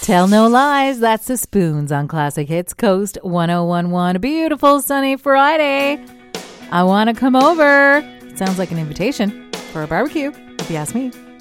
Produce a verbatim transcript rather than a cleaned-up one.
Tell no lies. That's the Spoons on Classic Hits Coast one oh one one. A beautiful sunny Friday. I want to come over. It sounds like an invitation for a barbecue, if you ask me.